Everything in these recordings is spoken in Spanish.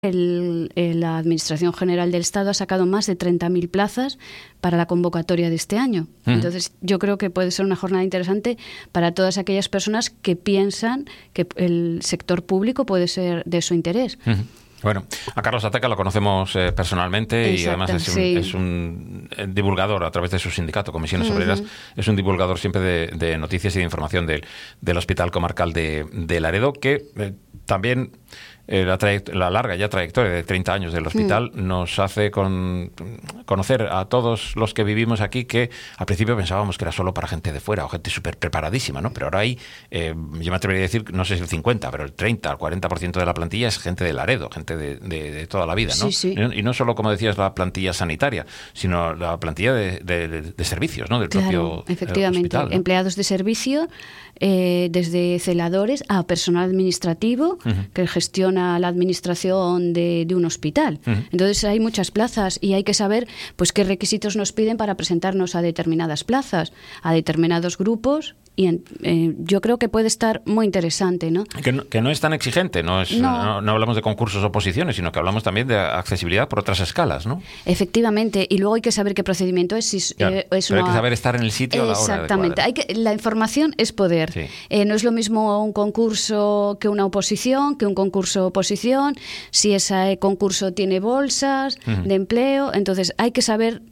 La Administración General del Estado ha sacado más de 30.000 plazas para la convocatoria de este año. Entonces, yo creo que puede ser una jornada interesante para todas aquellas personas que piensan que el sector público puede ser de su interés. Bueno, a Carlos Ateca lo conocemos personalmente. Exacto, y además es un divulgador a través de su sindicato, Comisiones Obreras, es un divulgador siempre de noticias y de información del Hospital Comarcal de Laredo, que también la larga ya trayectoria de 30 años del hospital nos hace conocer a todos los que vivimos aquí que al principio pensábamos que era solo para gente de fuera o gente súper preparadísima, ¿no? Pero ahora hay, yo me atrevería a decir, no sé si el 50, pero el 30, el 40% de la plantilla es gente de Laredo, gente de toda la vida, ¿no? Sí, sí. Y no solo, como decías, la plantilla sanitaria, sino la plantilla de servicios, ¿no? Del propio efectivamente, hospital, ¿no? Empleados de servicio, desde celadores a personal administrativo que gestiona la administración de un hospital. Entonces hay muchas plazas y hay que saber pues qué requisitos nos piden para presentarnos a determinadas plazas, a determinados grupos. Y yo creo que puede estar muy interesante, ¿no? Que no es tan exigente, no hablamos de concursos o oposiciones, sino que hablamos también de accesibilidad por otras escalas, ¿no? Efectivamente, y luego hay que saber qué procedimiento es. Claro, hay que saber estar en el sitio a la hora adecuada. Exactamente, la información es poder. Sí. No es lo mismo un concurso que una oposición, que un concurso-oposición, si ese concurso tiene bolsas de empleo, entonces hay que saber,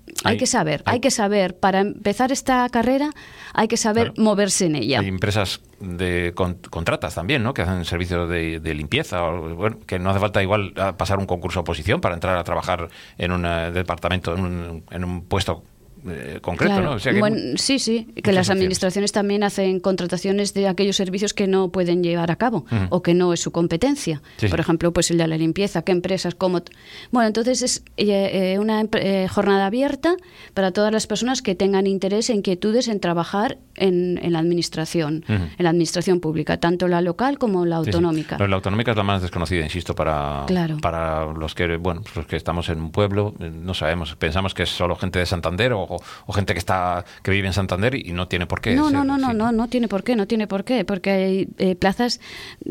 para empezar esta carrera, hay que saber moverse en ella. Hay empresas de contratas también, ¿no? Que hacen servicios de limpieza, que no hace falta igual pasar un concurso oposición para entrar a trabajar en un departamento, en un puesto concreto, claro, ¿no? O sea que sí, que las administraciones también hacen contrataciones de aquellos servicios que no pueden llevar a cabo o que no es su competencia. Por ejemplo, pues el de la limpieza, qué empresas, cómo... Bueno, entonces es una jornada abierta para todas las personas que tengan interés e inquietudes en trabajar en la administración, en la administración pública, tanto la local como la autonómica. La autonómica es la más desconocida, insisto, para los que, los que estamos en un pueblo, no sabemos, pensamos que es solo gente de Santander o gente que vive en Santander y no tiene por qué. No tiene por qué, porque hay plazas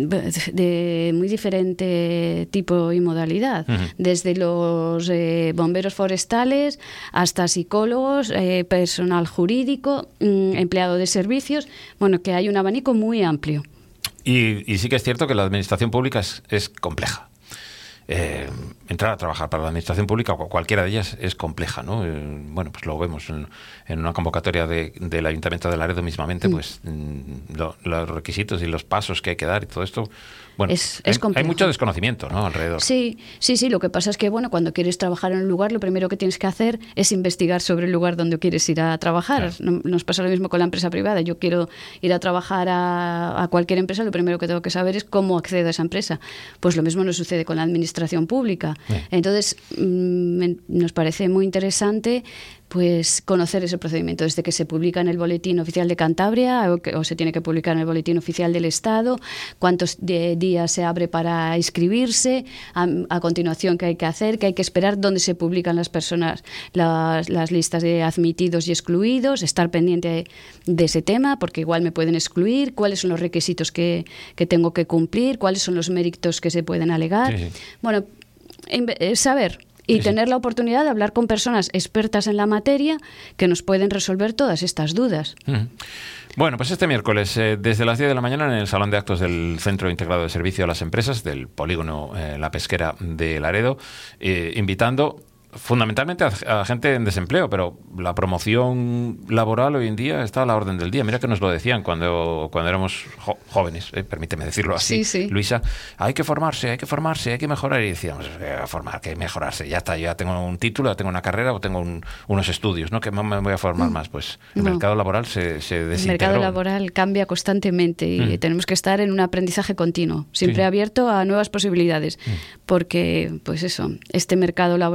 de muy diferente tipo y modalidad, desde los bomberos forestales hasta psicólogos, personal jurídico, empleado de servicios, que hay un abanico muy amplio. Y sí que es cierto que la administración pública es compleja. Entrar a trabajar para la administración pública o cualquiera de ellas es compleja, ¿no? Pues lo vemos en una convocatoria del Ayuntamiento de Laredo mismamente, pues los requisitos y los pasos que hay que dar y todo esto, hay mucho desconocimiento, ¿no? Alrededor. Sí, lo que pasa es que, cuando quieres trabajar en un lugar, lo primero que tienes que hacer es investigar sobre el lugar donde quieres ir a trabajar. Claro. Nos pasa lo mismo con la empresa privada. Yo quiero ir a trabajar a cualquier empresa, lo primero que tengo que saber es cómo accedo a esa empresa. Pues lo mismo nos sucede con la administración pública. Entonces, nos parece muy interesante pues conocer ese procedimiento desde que se publica en el Boletín Oficial de Cantabria o se tiene que publicar en el Boletín Oficial del Estado, cuántos días se abre para inscribirse, a continuación qué hay que hacer, qué hay que esperar, dónde se publican las personas, las listas de admitidos y excluidos, estar pendiente de ese tema porque igual me pueden excluir, cuáles son los requisitos que tengo que cumplir, cuáles son los méritos que se pueden alegar. Saber y tener la oportunidad de hablar con personas expertas en la materia que nos pueden resolver todas estas dudas. Bueno, pues este miércoles, desde las 10 de la mañana, en el Salón de Actos del Centro Integrado de Servicio a las Empresas, del Polígono La Pesquera de Laredo, invitando fundamentalmente a gente en desempleo, pero la promoción laboral hoy en día está a la orden del día. Mira que nos lo decían cuando éramos jóvenes, permíteme decirlo así, Luisa, hay que formarse, hay que mejorar, y decíamos, formar, que mejorarse, ya está, ya tengo un título, ya tengo una carrera o tengo unos estudios, ¿no? Que me voy a formar más. Pues el mercado laboral se desintegró. El mercado laboral cambia constantemente y tenemos que estar en un aprendizaje continuo, siempre abierto a nuevas posibilidades, porque pues eso, este mercado laboral no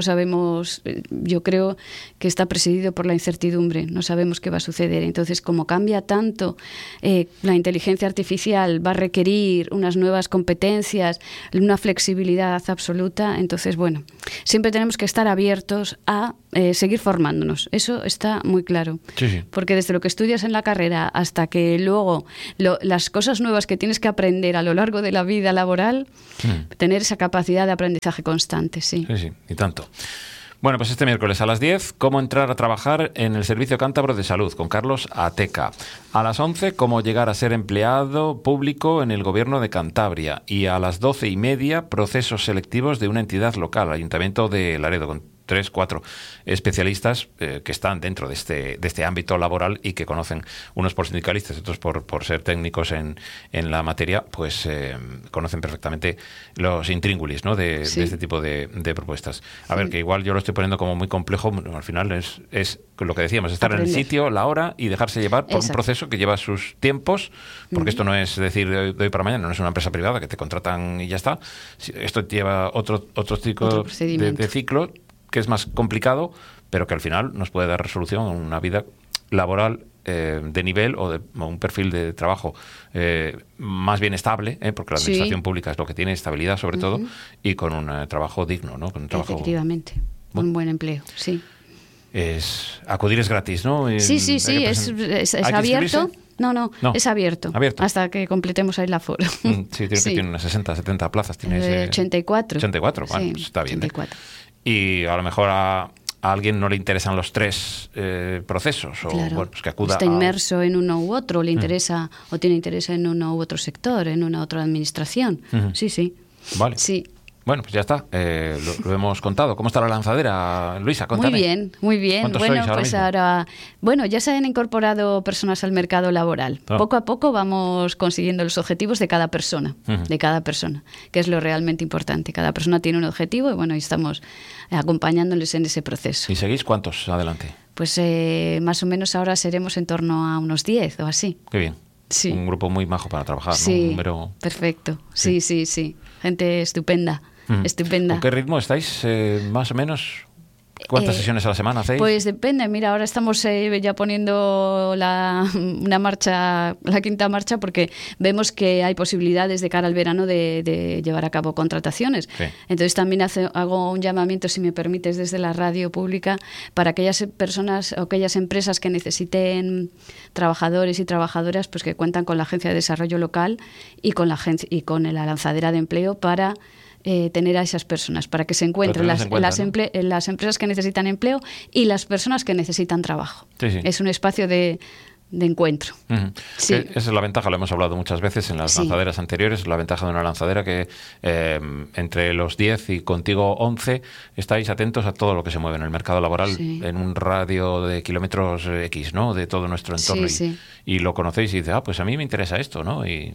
no sabemos, yo creo que está presidido por la incertidumbre, no sabemos qué va a suceder. Entonces, como cambia tanto, la inteligencia artificial va a requerir unas nuevas competencias, una flexibilidad absoluta. Entonces, bueno, siempre tenemos que estar abiertos a seguir formándonos. Eso está muy claro. Sí, sí. Porque desde lo que estudias en la carrera hasta que luego las cosas nuevas que tienes que aprender a lo largo de la vida laboral, tener esa capacidad de aprendizaje constante, sí. Sí, sí, y tanto. Bueno, pues este miércoles a las 10, cómo entrar a trabajar en el Servicio Cántabro de Salud, con Carlos Ateca. A las 11, cómo llegar a ser empleado público en el Gobierno de Cantabria. Y a las 12:30, procesos selectivos de una entidad local, Ayuntamiento de Laredo, con 3-4 especialistas que están dentro de este ámbito laboral y que conocen, unos por sindicalistas, otros por ser técnicos en la materia, pues conocen perfectamente los intríngulis, ¿no? de este tipo de propuestas. A ver, que igual yo lo estoy poniendo como muy complejo, al final es lo que decíamos, estar en el sitio, la hora y dejarse llevar por un proceso que lleva sus tiempos, porque esto no es decir de hoy para mañana, no es una empresa privada que te contratan y ya está. Esto lleva otro tipo de ciclo, que es más complicado, pero que al final nos puede dar resolución a una vida laboral de nivel o un perfil de trabajo más bien estable, porque la administración pública es lo que tiene, estabilidad sobre todo, y con un trabajo digno, ¿no? Con un trabajo, efectivamente, un buen empleo, sí. Acudir es gratis, ¿no? Sí, es abierto. No, es abierto. Hasta que completemos ahí el aforo. Sí, creo que tiene unas 60, 70 plazas. Tiene 84. 84, bueno, pues está bien. 84. Y a lo mejor a alguien no le interesan los tres procesos, o claro, bueno, pues que acuda está inmerso en uno u otro, le interesa o tiene interés en uno u otro sector, en una u otra administración. Sí. Vale. Sí. Bueno, pues ya está, lo hemos contado. ¿Cómo está la lanzadera, Luisa? Cuéntame. Muy bien. ¿Cuántos Bueno, sois ahora pues mismo? ahora, ya se han incorporado personas al mercado laboral. Poco a poco vamos consiguiendo los objetivos de cada persona, que es lo realmente importante. Cada persona tiene un objetivo y estamos acompañándoles en ese proceso. ¿Y seguís cuántos adelante? Pues más o menos ahora seremos en torno a unos 10 o así. Qué bien. Sí. Un grupo muy majo para trabajar, ¿no? Sí, un número... perfecto. Sí. Gente estupenda. Estupenda. ¿Con qué ritmo estáis, más o menos? ¿Cuántas sesiones a la semana hacéis? Pues depende. Mira, ahora estamos ya poniendo la quinta marcha, porque vemos que hay posibilidades de cara al verano de llevar a cabo contrataciones. Sí. Entonces también hago un llamamiento, si me permites, desde la radio pública, para aquellas personas o aquellas empresas que necesiten trabajadores y trabajadoras, pues que cuentan con la Agencia de Desarrollo Local y con la lanzadera de empleo para tener a esas personas, para que se encuentren las empresas que necesitan empleo y las personas que necesitan trabajo. Sí. Es un espacio de encuentro. Sí. Esa es la ventaja, lo hemos hablado muchas veces en las lanzaderas anteriores, la ventaja de una lanzadera que entre los 10 y contigo 11 estáis atentos a todo lo que se mueve en el mercado laboral en un radio de kilómetros X, ¿no? De todo nuestro entorno. Y lo conocéis y dices, pues a mí me interesa esto, ¿no? Y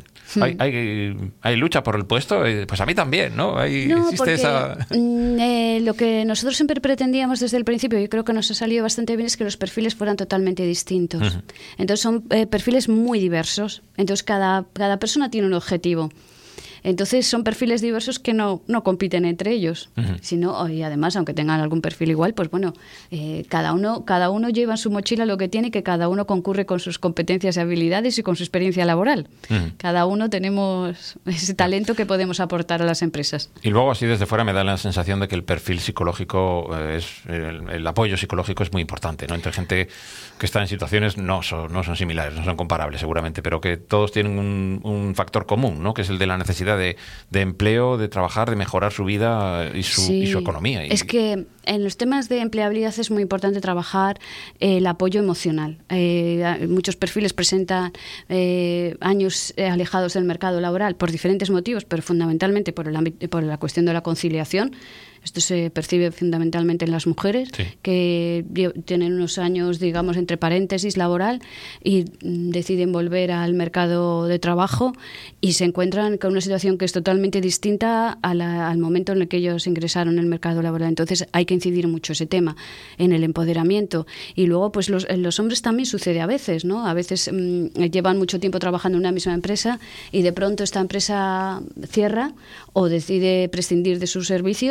hay lucha por el puesto, pues a mí también, ¿no? Existe esa... lo que nosotros siempre pretendíamos desde el principio, y creo que nos ha salido bastante bien, es que los perfiles fueran totalmente distintos. Entonces son perfiles muy diversos. Entonces cada persona tiene un objetivo. Entonces son perfiles diversos que no compiten entre ellos, sino, y además, aunque tengan algún perfil igual, pues cada uno lleva en su mochila lo que tiene, que cada uno concurre con sus competencias y habilidades y con su experiencia laboral. Cada uno tenemos ese talento que podemos aportar a las empresas. Y luego, así desde fuera, me da la sensación de que el perfil psicológico, el apoyo psicológico es muy importante, ¿no? Entre gente que está en situaciones no son similares, no son comparables seguramente, pero que todos tienen un factor común, ¿no? Que es el de la necesidad de empleo, de trabajar, de mejorar su vida y su economía. Es que en los temas de empleabilidad es muy importante trabajar el apoyo emocional. Muchos perfiles presentan años alejados del mercado laboral por diferentes motivos, pero fundamentalmente por la cuestión de la conciliación. Esto se percibe fundamentalmente en las mujeres, que tienen unos años, digamos, entre paréntesis laboral y deciden volver al mercado de trabajo y se encuentran con una situación que es totalmente distinta al momento en el que ellos ingresaron en el mercado laboral. Entonces hay que incidir mucho ese tema en el empoderamiento. Y luego, pues los hombres también sucede a veces, ¿no? A veces llevan mucho tiempo trabajando en una misma empresa y de pronto esta empresa cierra o decide prescindir de sus servicios y se encuentran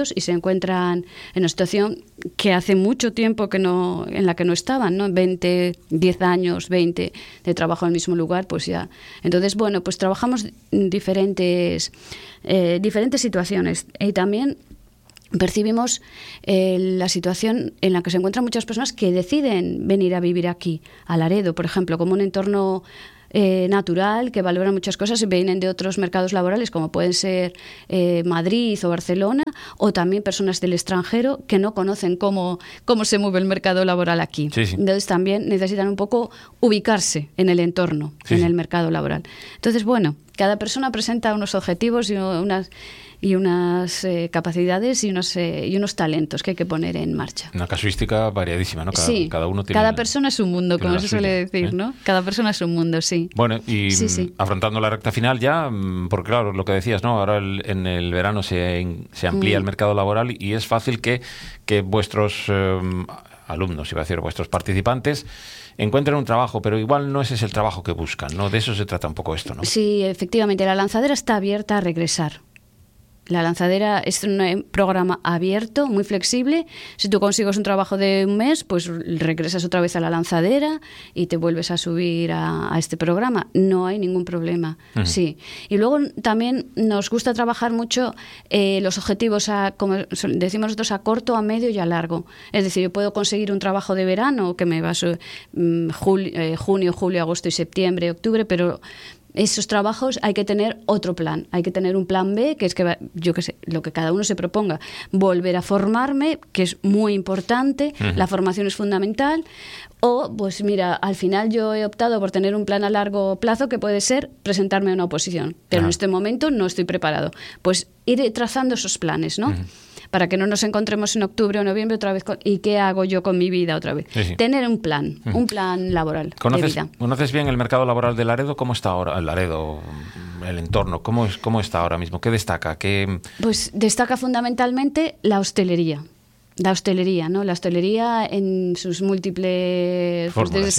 encuentran en una situación que hace mucho tiempo en la que no estaban, ¿no? 10 años, 20 de trabajo en el mismo lugar, pues ya. Entonces, bueno, pues trabajamos diferentes situaciones y también percibimos la situación en la que se encuentran muchas personas que deciden venir a vivir aquí, a Laredo, por ejemplo, como un entorno natural, que valoran muchas cosas y vienen de otros mercados laborales, como pueden ser Madrid o Barcelona, o también personas del extranjero que no conocen cómo se mueve el mercado laboral aquí. Sí, sí. Entonces también necesitan un poco ubicarse en el entorno, en el mercado laboral. Entonces, bueno, cada persona presenta unos objetivos y unas capacidades y unos talentos que hay que poner en marcha. Una casuística variadísima, ¿no? Cada uno tiene... Cada persona es un mundo, como se suele decir, ¿no? Cada persona es un mundo, sí. Bueno, y afrontando la recta final ya, porque claro, lo que decías, ¿no? Ahora en el verano se amplía el mercado laboral y es fácil que vuestros alumnos, iba a decir, vuestros participantes, encuentren un trabajo, pero igual no ese es el trabajo que buscan, ¿no? De eso se trata un poco esto, ¿no? Sí, efectivamente, la lanzadera está abierta a regresar. La lanzadera es un programa abierto, muy flexible. Si tú consigues un trabajo de un mes, pues regresas otra vez a la lanzadera y te vuelves a subir a este programa. No hay ningún problema. Uh-huh. Sí. Y luego también nos gusta trabajar mucho los objetivos, como decimos nosotros, a corto, a medio y a largo. Es decir, yo puedo conseguir un trabajo de verano que me va junio, julio, agosto y septiembre, octubre, pero esos trabajos hay que tener otro plan, hay que tener un plan B, que es que, yo qué sé, lo que cada uno se proponga. Volver a formarme, que es muy importante, la formación es fundamental. O, pues mira, al final yo he optado por tener un plan a largo plazo que puede ser presentarme a una oposición, pero en este momento no estoy preparado. Pues ir trazando esos planes, ¿no? Para que no nos encontremos en octubre o noviembre otra vez ¿y qué hago yo con mi vida otra vez? Sí. Tener un plan laboral de vida. ¿Conoces bien el mercado laboral de Laredo? ¿Cómo está ahora Laredo, el entorno? ¿Cómo está ahora mismo? ¿Qué destaca? Pues destaca fundamentalmente la hostelería. La hostelería, ¿no? La hostelería en sus múltiples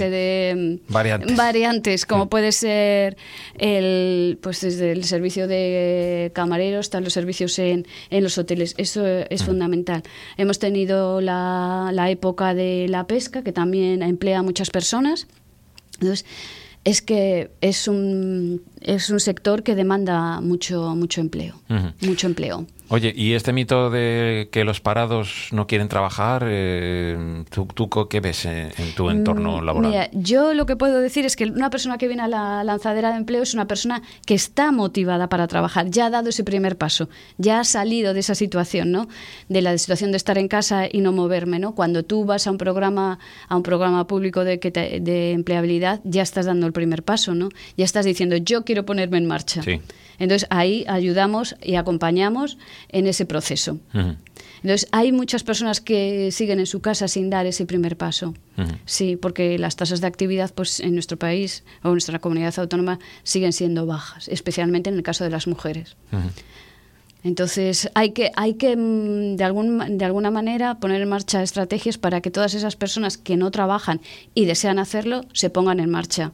variantes, como puede ser pues desde el servicio de camareros hasta los servicios en los hoteles. Eso es fundamental. Hemos tenido la época de la pesca, que también emplea a muchas personas. Entonces, es que es un sector que demanda mucho empleo, mucho empleo. Oye, y este mito de que los parados no quieren trabajar, ¿tú qué ves en tu entorno laboral? Mira, yo lo que puedo decir es que una persona que viene a la lanzadera de empleo es una persona que está motivada para trabajar, ya ha dado ese primer paso, ya ha salido de esa situación, ¿no? De la situación de estar en casa y no moverme, ¿no? Cuando tú vas a un programa público de empleabilidad, ya estás dando el primer paso, ¿no? Ya estás diciendo, yo quiero ponerme en marcha. Sí. Entonces, ahí ayudamos y acompañamos en ese proceso. Entonces, hay muchas personas que siguen en su casa sin dar ese primer paso. Sí, porque las tasas de actividad pues en nuestro país o en nuestra comunidad autónoma siguen siendo bajas, especialmente en el caso de las mujeres. Entonces, hay que de alguna manera poner en marcha estrategias para que todas esas personas que no trabajan y desean hacerlo se pongan en marcha.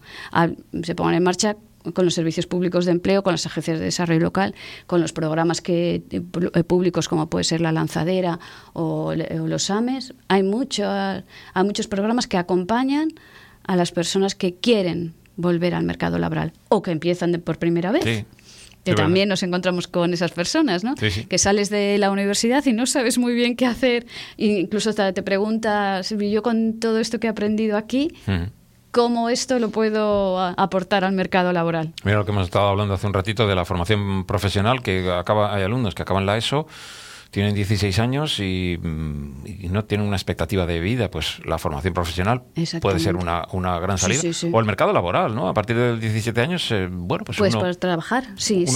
Con los servicios públicos de empleo, con las agencias de desarrollo local, con los programas públicos como puede ser la Lanzadera o los AMES. Hay muchos programas que acompañan a las personas que quieren volver al mercado laboral o que empiezan por primera vez. Sí. Que también nos encontramos con esas personas, ¿no? Sí. Que sales de la universidad y no sabes muy bien qué hacer. E incluso hasta te preguntas, yo con todo esto que he aprendido aquí, ¿cómo esto lo puedo aportar al mercado laboral? Mira lo que hemos estado hablando hace un ratito de la formación profesional, que hay alumnos que acaban la ESO, tienen 16 años y no tienen una expectativa de vida, pues la formación profesional puede ser una gran salida. Sí. O el mercado laboral, ¿no? A partir de los 17 años, pues puedes poder trabajar,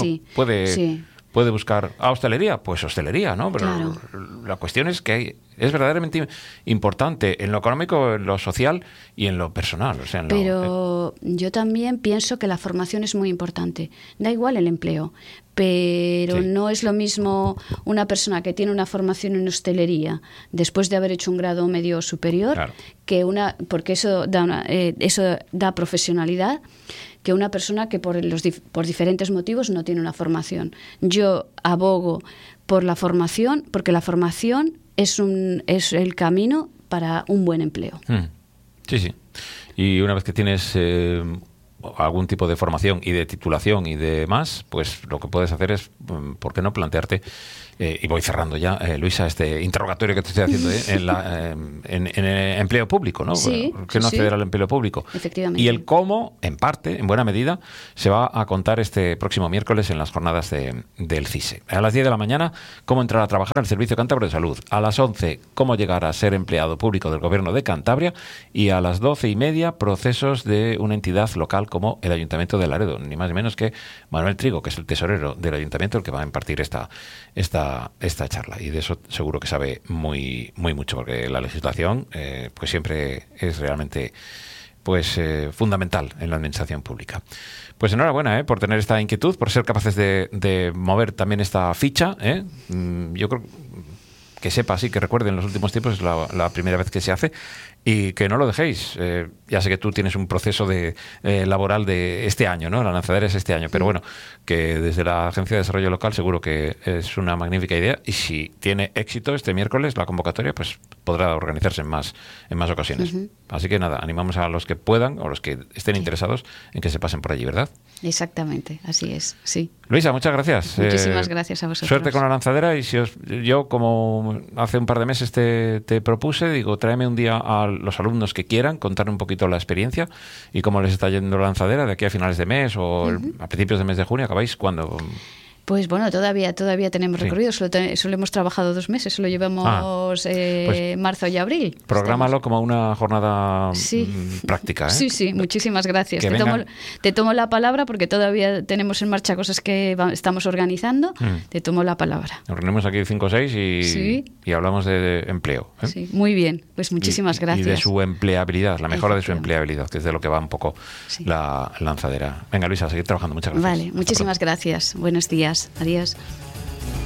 puede buscar hostelería, pues hostelería, ¿no? Pero claro. La cuestión es que es verdaderamente importante en lo económico, en lo social y en lo personal. Pero yo también pienso que la formación es muy importante. Da igual el empleo, pero no es lo mismo una persona que tiene una formación en hostelería después de haber hecho un grado medio superior, porque eso da profesionalidad, que una persona que por diferentes motivos no tiene una formación. Yo abogo por la formación, porque la formación es el camino para un buen empleo. Sí, sí. Y una vez que tienes algún tipo de formación y de titulación y demás, pues lo que puedes hacer es, ¿por qué no plantearte? Y voy cerrando ya, Luisa, este interrogatorio que te estoy haciendo en el empleo público, ¿no? Sí, ¿Por qué no acceder al empleo público? Efectivamente. Y el cómo, en parte, en buena medida, se va a contar este próximo miércoles en las jornadas del CISE. A las 10 de la mañana, cómo entrar a trabajar al Servicio Cántabro de Salud. A las 11, cómo llegar a ser empleado público del Gobierno de Cantabria. Y a las 12:30, procesos de una entidad local como el Ayuntamiento de Laredo. Ni más ni menos que Manuel Trigo, que es el tesorero del Ayuntamiento, el que va a impartir esta charla, y de eso seguro que sabe muy mucho, porque la legislación pues siempre es realmente fundamental en la administración pública. Pues enhorabuena por tener esta inquietud, por ser capaces de mover también esta ficha. Yo creo que sepa, sí, que recuerde, en los últimos tiempos es la primera vez que se hace, y que no lo dejéis. Ya sé que tú tienes un proceso laboral de este año, ¿no? La lanzadera es este año, pero bueno, que desde la Agencia de Desarrollo Local seguro que es una magnífica idea, y si tiene éxito este miércoles la convocatoria, pues podrá organizarse en más ocasiones. Así que nada, animamos a los que puedan o los que estén interesados en que se pasen por allí, ¿verdad? Exactamente, así es, sí. Luisa, muchas gracias. Muchísimas gracias a vosotros. Suerte con la lanzadera, y yo, como hace un par de meses te propuse, digo, tráeme un día a los alumnos que quieran contar un poquito la experiencia y cómo les está yendo la lanzadera de aquí a finales de mes o a principios de mes de junio. ¿Acabáis cuándo? Pues bueno, todavía tenemos recorrido, solo hemos trabajado 2 meses, solo llevamos pues marzo y abril. Prográmalo como una jornada práctica. Sí, muchísimas gracias. Te tomo la palabra, porque todavía tenemos en marcha cosas que estamos organizando. Te tomo la palabra. Nos reunimos aquí 5 o 6 y hablamos de empleo. Sí, muy bien, pues muchísimas gracias. Y de su empleabilidad, la mejora de su empleabilidad, que es de lo que va un poco la lanzadera. Venga, Luisa, a seguir trabajando. Muchas gracias. Vale, muchísimas gracias. Buenos días. Adiós.